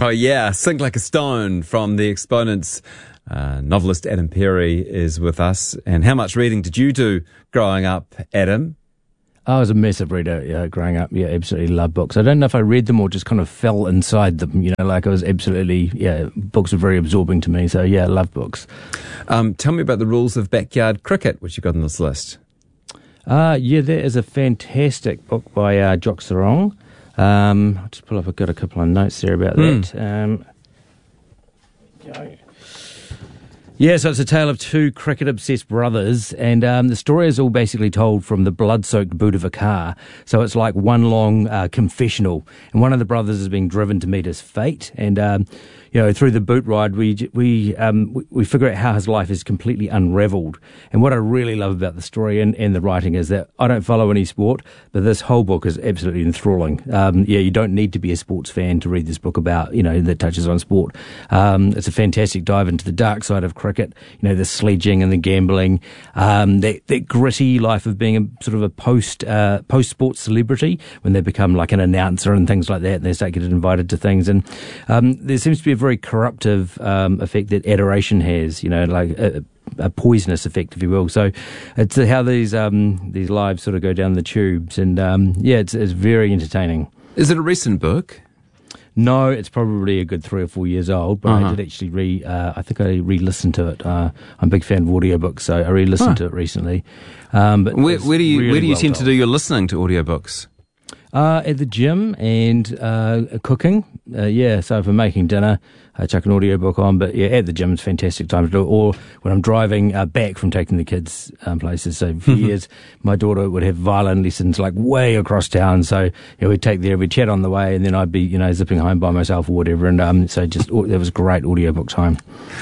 Oh yeah, Sink Like a Stone from The Exponents. Novelist Adam Perry is with us. And how much reading did you do growing up, Adam? I was a massive reader growing up. Yeah, absolutely loved books. I don't know if I read them or just kind of fell inside them. You know, like I was absolutely, books were very absorbing to me. So yeah, I love books. Tell me about the rules of backyard cricket, which you got on this list. There is a fantastic book by Jock Sarong. I'll just pull up, I've got a couple of notes there about that. So it's a tale of two cricket-obsessed brothers, and the story is all basically told from the blood-soaked boot of a car. So it's like one long confessional, and one of the brothers is being driven to meet his fate, and through the boot ride, we figure out how his life is completely unravelled. And what I really love about the story and the writing is that I don't follow any sport, but this whole book is absolutely enthralling. You don't need to be a sports fan to read this book about, that touches on sport. It's a fantastic dive into the dark side of cricket, the sledging and the gambling, that gritty life of being a sort of a post-sports celebrity when they become like an announcer and things like that, and they start getting invited to things. And there seems to be a very corruptive effect that adoration has, like a poisonous effect, if you will. So it's how these lives sort of go down the tubes, and it's very entertaining. Is it a recent book? No, it's probably a good 3 or 4 years old, but I did actually I think I re-listened to it. I'm a big fan of audiobooks, so I re-listened to it recently. But where do you tend to do your listening to audiobooks? At the gym and cooking. So if I'm making dinner, I chuck an audiobook on. But at the gym, it's a fantastic time to do it. Or when I'm driving back from taking the kids places. So for years, my daughter would have violin lessons like way across town. So we'd take there, we'd chat on the way, and then I'd be zipping home by myself or whatever. And so it was great audiobook time.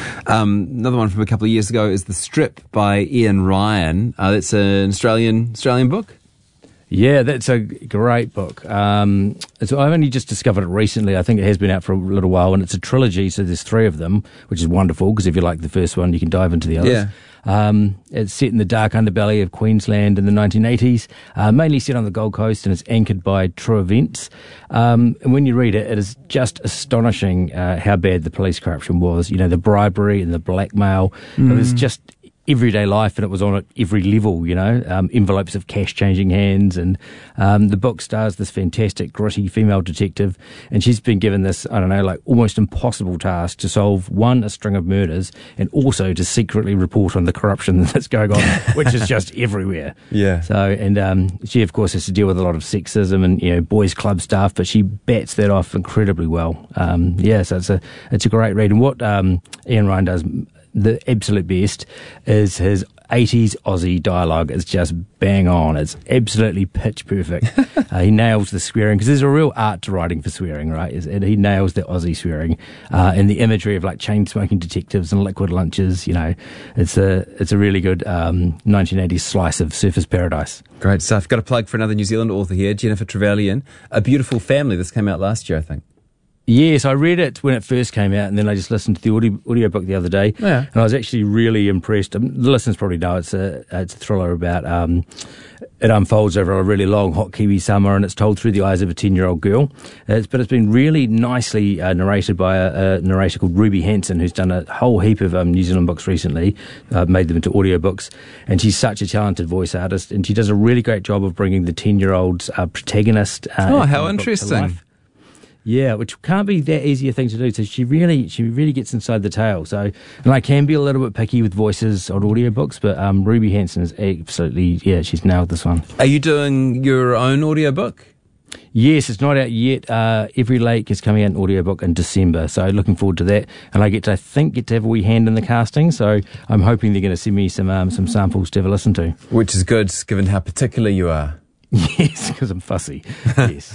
Another one from a couple of years ago is The Strip by Ian Ryan. That's an Australian book. Yeah, that's a great book. So I've only just discovered it recently. I think it has been out for a little while, and it's a trilogy, so there's 3 of them, which is wonderful, because if you like the first one, you can dive into the others. Yeah. It's set in the dark underbelly of Queensland in the 1980s, mainly set on the Gold Coast, and it's anchored by true events. And when you read it, it is just astonishing how bad the police corruption was. The bribery and the blackmail. It was just everyday life, and it was on at every level, envelopes of cash changing hands, and the book stars this fantastic gritty female detective, and she's been given this, almost impossible task to solve a string of murders, and also to secretly report on the corruption that's going on, which is just everywhere. Yeah. So, and she of course has to deal with a lot of sexism and boys club stuff, but she bats that off incredibly well. So it's a great read, and what Ian Ryan does the absolute best is his 80s Aussie dialogue is just bang on. It's absolutely pitch perfect. He nails the swearing, because there's a real art to writing for swearing, right? And he nails the Aussie swearing and the imagery of like chain smoking detectives and liquid lunches. It's a really good 1980s slice of surface paradise. Great stuff. Got a plug for another New Zealand author here, Jennifer Trevelyan. A Beautiful Family. This came out last year, I think. Yes, I read it when it first came out, and then I just listened to the audiobook the other day, and I was actually really impressed. The listeners probably know it's a thriller about it unfolds over a really long, hot Kiwi summer, and it's told through the eyes of a 10-year-old girl. But it's been really nicely narrated by a narrator called Ruby Hanson, who's done a whole heap of New Zealand books recently, made them into audiobooks, and she's such a talented voice artist, and she does a really great job of bringing the 10-year-old's protagonist. How interesting. Yeah, which can't be that easy a thing to do. So she really gets inside the tale. So, and I can be a little bit picky with voices on audiobooks, but Ruby Hanson is absolutely, she's nailed this one. Are you doing your own audiobook? Yes, it's not out yet. Every Lake is coming out in audiobook in December, so looking forward to that. And I get to have a wee hand in the casting, so I'm hoping they're going to send me some samples to have a listen to. Which is good, given how particular you are. Yes, because I'm fussy. Yes.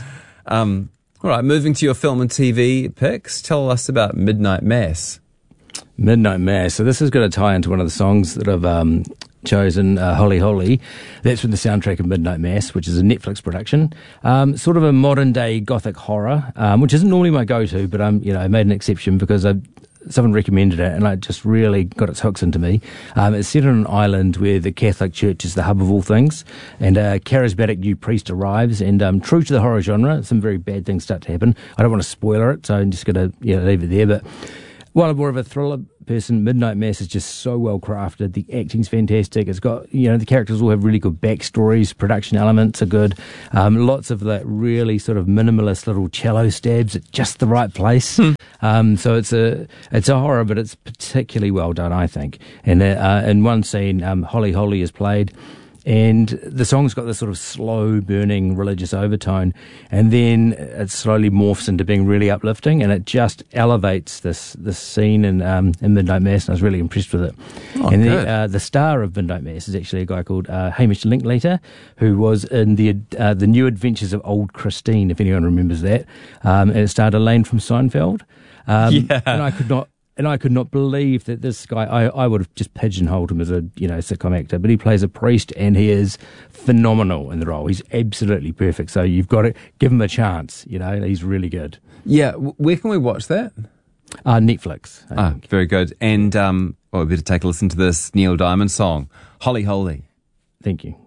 All right, moving to your film and TV picks, tell us about Midnight Mass. Midnight Mass. So this is going to tie into one of the songs that I've chosen, Holy Holy. That's from the soundtrack of Midnight Mass, which is a Netflix production. Sort of a modern-day gothic horror, which isn't normally my go-to, but I made an exception because someone recommended it, and it just really got its hooks into me. It's set on an island where the Catholic Church is the hub of all things, and a charismatic new priest arrives, and true to the horror genre, some very bad things start to happen. I don't want to spoiler it, so I'm just going to leave it there, but while I'm more of a thriller person, Midnight Mass is just so well crafted. The acting's fantastic. It's got, the characters all have really good backstories. Production elements are good. Lots of that really sort of minimalist little cello stabs at just the right place. So it's a horror, but it's particularly well done, I think. And in one scene, Holly Holy is played, and the song's got this sort of slow burning religious overtone, and then it slowly morphs into being really uplifting, and it just elevates this scene in Midnight Mass, and I was really impressed with it. And the star of Midnight Mass is actually a guy called Hamish Linklater, who was in the New Adventures of Old Christine, if anyone remembers that, and it starred Elaine from Seinfeld. And I could not believe that this guy, I would have just pigeonholed him as a, sitcom actor, but he plays a priest and he is phenomenal in the role. He's absolutely perfect. So you've got to give him a chance. He's really good. Yeah. Where can we watch that? Netflix. I think. Very good. And we better take a listen to this Neil Diamond song, Holly Holy. Thank you.